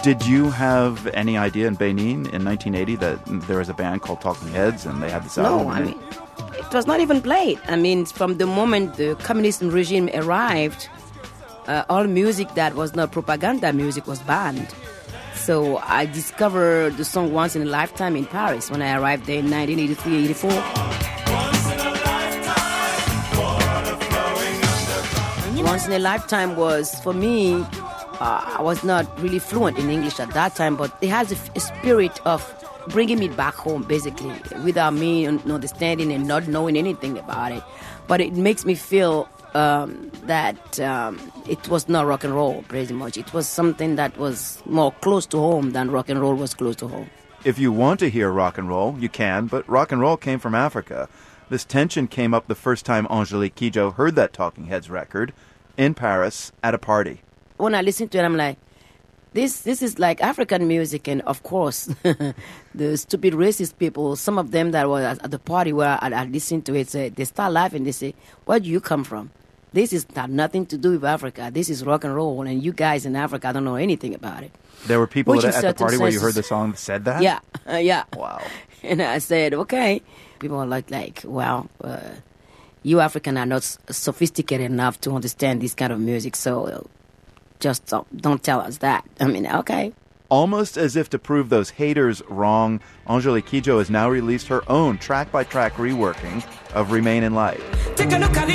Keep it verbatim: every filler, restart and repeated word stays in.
Did you have any idea in Benin in nineteen eighty that there was a band called Talking Heads and they had this album? No, I mean, it was not even played. I mean, from the moment the communist regime arrived, uh, all music that was not propaganda music was banned. So I discovered the song Once in a Lifetime in Paris when I arrived there in nineteen eighty-three eighty-four. Once in a Lifetime was, for me, uh, I was not really fluent in English at that time, but it has a, a spirit of bringing me back home, basically, without me understanding and not knowing anything about it. But it makes me feel um, that um, it was not rock and roll, pretty much. It was something that was more close to home than rock and roll was close to home. If you want to hear rock and roll, you can, but rock and roll came from Africa. This tension came up the first time Angélique Kidjo heard that Talking Heads record in Paris at a party. When I listen to it, I'm like, this this is like African music. And of course, the stupid racist people, some of them that were at the party where I, I listened to it, say, they start laughing. They say, where do you come from? This is got nothing to do with Africa. This is rock and roll. And you guys in Africa don't know anything about it. There were people Which at, in at the party certain where you heard senses- the song that said that? Yeah, uh, yeah. Wow. And I said, okay. People are like, like well, uh, you African are not s- sophisticated enough to understand this kind of music, so uh, just don't, don't tell us that. I mean, okay. Almost as if to prove those haters wrong, Angélique Kidjo has now released her own track-by-track reworking of Remain in Light. Take a look at